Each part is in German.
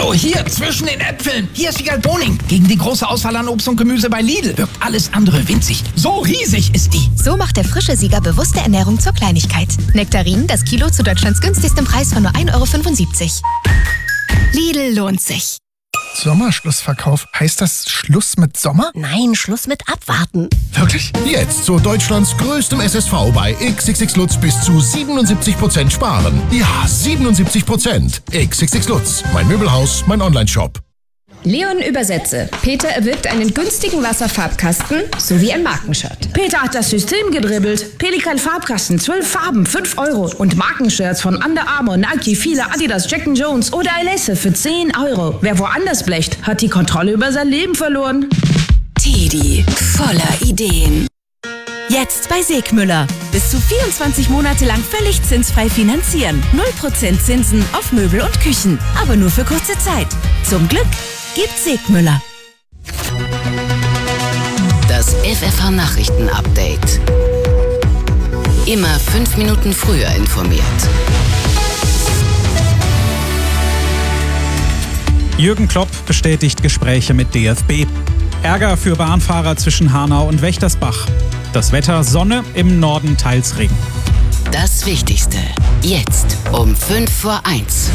So, hier, zwischen den Äpfeln. Hier ist Wiegald Boning. Gegen die große Auswahl an Obst und Gemüse bei Lidl wirkt alles andere winzig. So riesig ist die. So macht der frische Sieger bewusste Ernährung zur Kleinigkeit. Nektarinen, das Kilo zu Deutschlands günstigstem Preis von nur 1,75 €. Lidl lohnt sich. Sommerschlussverkauf. Heißt das Schluss mit Sommer? Nein, Schluss mit Abwarten. Wirklich? Jetzt zu Deutschlands größtem SSV bei XXX Lutz bis zu 77% sparen. Ja, 77%. XXX Lutz. Mein Möbelhaus, mein Onlineshop. Leon übersetze. Peter erwirbt einen günstigen Wasserfarbkasten sowie ein Markenshirt. Peter hat das System gedribbelt. Pelikan Farbkasten, 12 Farben, 5 €. Und Markenshirts von Under Armour, Nike, Fila, Adidas, Jack & Jones oder Elesse für 10 €. Wer woanders blecht, hat die Kontrolle über sein Leben verloren. Tedi, voller Ideen. Jetzt bei Segmüller. Bis zu 24 Monate lang völlig zinsfrei finanzieren. 0% Zinsen auf Möbel und Küchen. Aber nur für kurze Zeit. Zum Glück gibt's Segmüller. Das FFH-Nachrichten-Update. Immer 5 Minuten früher informiert. Jürgen Klopp bestätigt Gespräche mit DFB. Ärger für Bahnfahrer zwischen Hanau und Wächtersbach. Das Wetter: Sonne, im Norden teils Regen. Das Wichtigste jetzt um 1:05.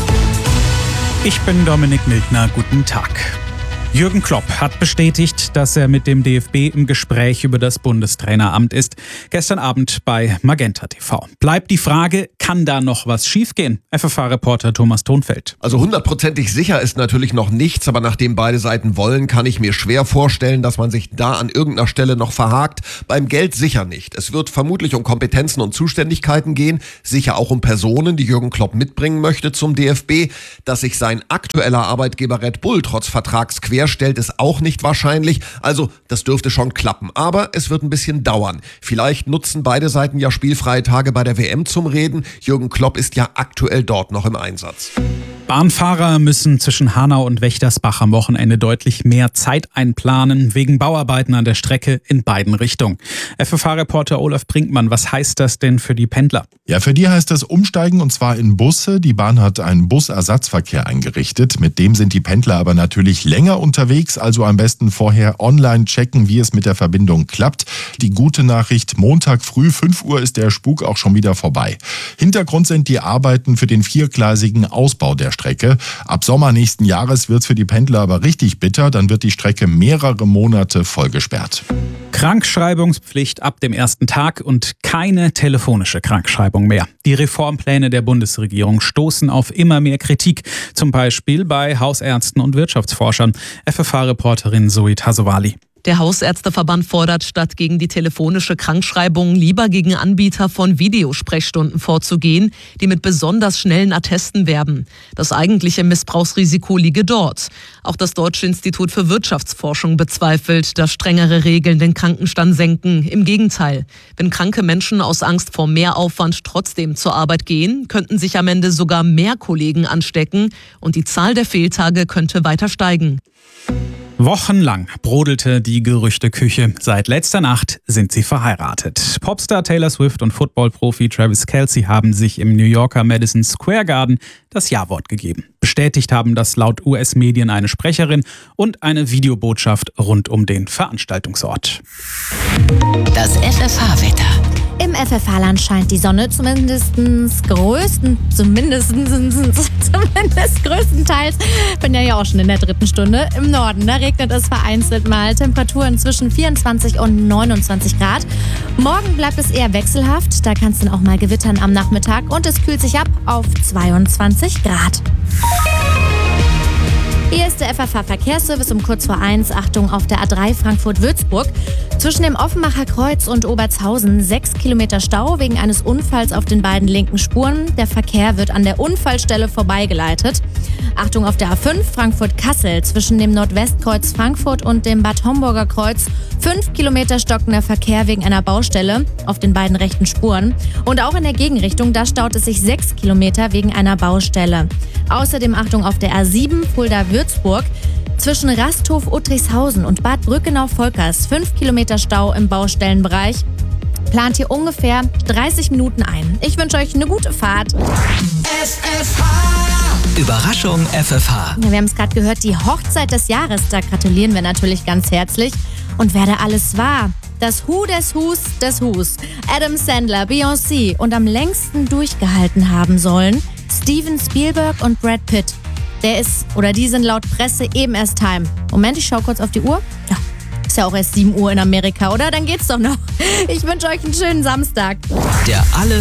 Ich bin Dominik Mildner, guten Tag. Jürgen Klopp hat bestätigt, dass er mit dem DFB im Gespräch über das Bundestraineramt ist. Gestern Abend bei Magenta TV. Bleibt die Frage, kann da noch was schiefgehen? FFH-Reporter Thomas Thonfeld. Also 100%ig sicher ist natürlich noch nichts, aber nachdem beide Seiten wollen, kann ich mir schwer vorstellen, dass man sich da an irgendeiner Stelle noch verhakt. Beim Geld sicher nicht. Es wird vermutlich um Kompetenzen und Zuständigkeiten gehen, sicher auch um Personen, die Jürgen Klopp mitbringen möchte zum DFB. Dass sich sein aktueller Arbeitgeber Red Bull trotz Vertrags querstellt, ist auch nicht wahrscheinlich. Also das dürfte schon klappen. Aber es wird ein bisschen dauern. Vielleicht nutzen beide Seiten ja spielfreie Tage bei der WM zum Reden. Jürgen Klopp ist ja aktuell dort noch im Einsatz. Bahnfahrer müssen zwischen Hanau und Wächtersbach am Wochenende deutlich mehr Zeit einplanen, wegen Bauarbeiten an der Strecke in beiden Richtungen. FFH-Reporter Olaf Brinkmann, was heißt das denn für die Pendler? Ja, für die heißt das Umsteigen, und zwar in Busse. Die Bahn hat einen Busersatzverkehr eingerichtet. Mit dem sind die Pendler aber natürlich länger unterwegs, also am besten vorher online checken, wie es mit der Verbindung klappt. Die gute Nachricht: Montag früh 5 Uhr ist der Spuk auch schon wieder vorbei. Hintergrund sind die Arbeiten für den 4-gleisigen Ausbau der Strecke. Ab Sommer nächsten Jahres wird es für die Pendler aber richtig bitter. Dann wird die Strecke mehrere Monate vollgesperrt. Krankschreibungspflicht ab dem ersten Tag und keine telefonische Krankschreibung mehr. Die Reformpläne der Bundesregierung stoßen auf immer mehr Kritik, zum Beispiel bei Hausärzten und Wirtschaftsforschern. FFH-Reporterin Zoe Tasovali. Der Hausärzteverband fordert, statt gegen die telefonische Krankschreibung lieber gegen Anbieter von Videosprechstunden vorzugehen, die mit besonders schnellen Attesten werben. Das eigentliche Missbrauchsrisiko liege dort. Auch das Deutsche Institut für Wirtschaftsforschung bezweifelt, dass strengere Regeln den Krankenstand senken. Im Gegenteil, wenn kranke Menschen aus Angst vor Mehraufwand trotzdem zur Arbeit gehen, könnten sich am Ende sogar mehr Kollegen anstecken und die Zahl der Fehltage könnte weiter steigen. Wochenlang brodelte die Gerüchteküche. Seit letzter Nacht sind sie verheiratet. Popstar Taylor Swift und Footballprofi Travis Kelce haben sich im New Yorker Madison Square Garden das Ja-Wort gegeben. Bestätigt haben das laut US-Medien eine Sprecherin und eine Videobotschaft rund um den Veranstaltungsort. Das FFH-Wetter. Im FFH-Land scheint die Sonne zumindest größtenteils. Bin ja auch schon in der 3. Stunde. Im Norden, da regnet es vereinzelt mal. Temperaturen zwischen 24 und 29 Grad. Morgen bleibt es eher wechselhaft. Da kann es dann auch mal gewittern am Nachmittag. Und es kühlt sich ab auf 22 Grad. Hier ist der FFH-Verkehrsservice um kurz vor 1. Achtung auf der A3 Frankfurt-Würzburg. Zwischen dem Offenbacher Kreuz und Obertshausen 6 Kilometer Stau wegen eines Unfalls auf den beiden linken Spuren. Der Verkehr wird an der Unfallstelle vorbeigeleitet. Achtung auf der A5 Frankfurt-Kassel. Zwischen dem Nordwestkreuz Frankfurt und dem Bad Homburger Kreuz 5 Kilometer stockender Verkehr wegen einer Baustelle auf den beiden rechten Spuren. Und auch in der Gegenrichtung, da staut es sich 6 Kilometer wegen einer Baustelle. Außerdem Achtung auf der A7 Fulda-Würzburg. Zwischen Rasthof Uttrichshausen und Bad Brückenau-Volkers 5 Kilometer Stau im Baustellenbereich. Plant hier ungefähr 30 Minuten ein. Ich wünsche euch eine gute Fahrt. FFH Überraschung FFH. Ja, wir haben es gerade gehört, die Hochzeit des Jahres. Da gratulieren wir natürlich ganz herzlich. Und wer da alles war? Das Who des Whos des Whos. Adam Sandler, Beyoncé und am längsten durchgehalten haben sollen Steven Spielberg und Brad Pitt. Die sind laut Presse eben erst Time. Moment, ich schaue kurz auf die Uhr. Ja, ist ja auch erst 7 Uhr in Amerika, oder? Dann geht's doch noch. Ich wünsche euch einen schönen Samstag. Der Alle